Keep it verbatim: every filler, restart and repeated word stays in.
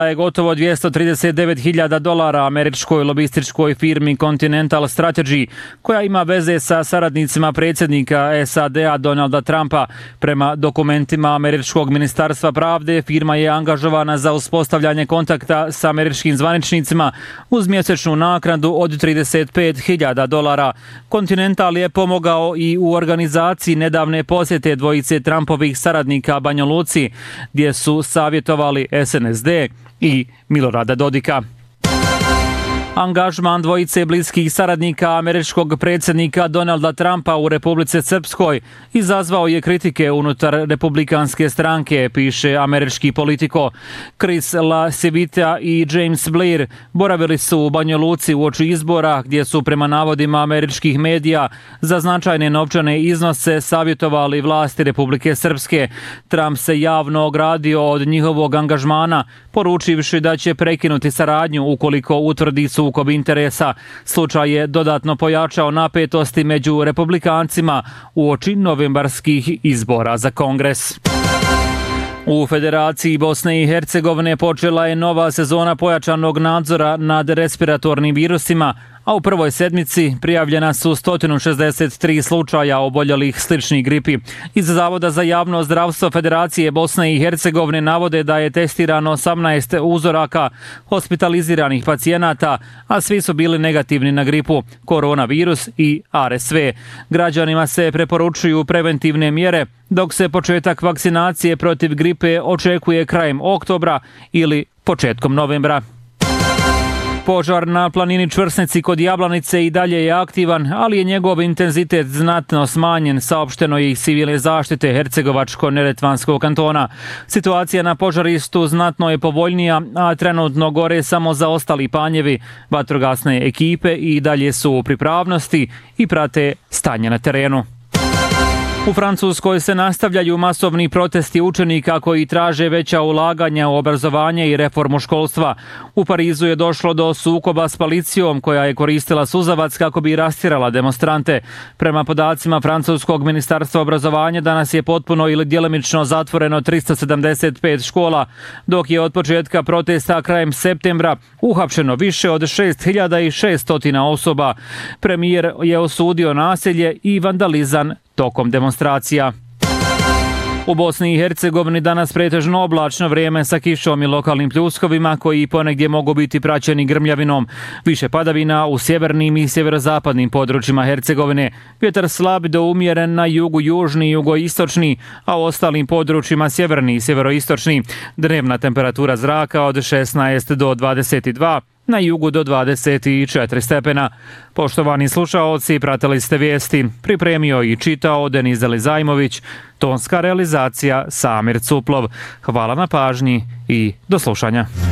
je gotovo dvjesto trideset devet hiljada dolara američkoj lobističkoj firmi Continental Strategy, koja ima veze sa saradnicima predsjednika S A D-a Donalda Trumpa. Prema dokumentima američkog ministarstva pravde, firma je angažovana za uspostavljanje kontakta sa američkim zvaničnicima uz mjesečnu naknadu od trideset pet hiljada dolara. Continental je pomogao i u organizaciji nedavne posjete dvojice Trumpovih saradnika Banja Luci, gdje su savjetovali S N S D i Milorada Dodika. Angažman dvojice bliskih saradnika američkog predsjednika Donalda Trumpa u Republici Srpskoj izazvao je kritike unutar republikanske stranke, piše američki Politico. Chris LaCivita i James Blair boravili su u Banja Luci uoči izbora, gdje su prema navodima američkih medija za značajne novčane iznose savjetovali vlasti Republike Srpske. Trump se javno ogradio od njihovog angažmana, poručivši da će prekinuti saradnju ukoliko utvrdi sukob interesa. Slučaj je dodatno pojačao napetosti među republikancima uoči novembarskih izbora za Kongres. U Federaciji Bosne i Hercegovine počela je nova sezona pojačanog nadzora nad respiratornim virusima, a u prvoj sedmici prijavljena su sto šezdeset tri slučaja oboljelih sličnih gripi. Iz Zavoda za javno zdravstvo Federacije Bosne i Hercegovine navode da je testirano osamnaest uzoraka hospitaliziranih pacijenata, a svi su bili negativni na gripu, koronavirus i R S V. Građanima se preporučuju preventivne mjere, dok se početak vakcinacije protiv gripe očekuje krajem oktobra ili početkom novembra. Požar na planini Čvrsnici kod Jablanice i dalje je aktivan, ali je njegov intenzitet znatno smanjen, saopšteno je iz civilne zaštite Hercegovačko-Neretvanskog kantona. Situacija na požarištu znatno je povoljnija, a trenutno gore samo zaostali panjevi. Vatrogasne ekipe i dalje su u pripravnosti i prate stanje na terenu. U Francuskoj se nastavljaju masovni protesti učenika koji traže veća ulaganja u obrazovanje i reformu školstva. U Parizu je došlo do sukoba s policijom koja je koristila suzavac kako bi rastjerala demonstrante. Prema podacima Francuskog ministarstva obrazovanja, danas je potpuno ili djelimično zatvoreno tristo sedamdeset pet škola, dok je od početka protesta krajem septembra uhapšeno više od šest hiljada šesto osoba. Premijer je osudio nasilje i vandalizam tokom demonstracija. U Bosni i Hercegovini danas pretežno oblačno vrijeme sa kišom i lokalnim pljuskovima koji ponegdje mogu biti praćeni grmljavinom. Više padavina u sjevernim i sjeverozapadnim područjima Hercegovine. Vjetar slab do umjeren na jugu, južni i jugoistočni, a u ostalim područjima sjeverni i sjeveroistočni. Dnevna temperatura zraka od šesnaest do dvadeset dva, na jugu do dvadeset četiri stepena. Poštovani slušaoci, pratili ste vijesti. Pripremio i čitao Deniz Elizajmović, tonska realizacija Samir Cuplov. Hvala na pažnji i do slušanja.